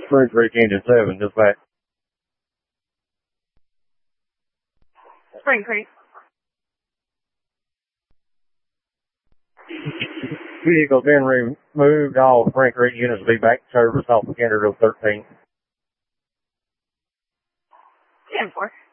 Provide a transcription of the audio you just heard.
Spring Creek Engine 7, dispatch. Spring Creek. Vehicle been removed. All Spring Creek units will be back to service off of Canterville 13. 10-4.